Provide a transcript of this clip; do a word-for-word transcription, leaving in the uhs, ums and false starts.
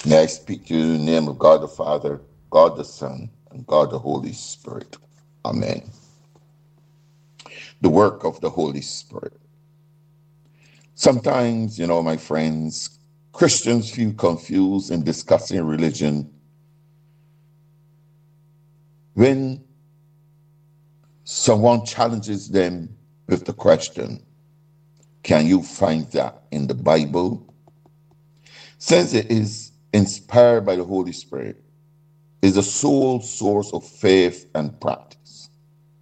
May I speak to you in the name of God the Father, God the Son, and God the Holy Spirit. Amen. The work of the Holy Spirit. Sometimes, you know, my friends, Christians feel confused in discussing religion when someone challenges them with the question, can you find that in the Bible? Since it is inspired by the Holy Spirit, is the sole source of faith and practice.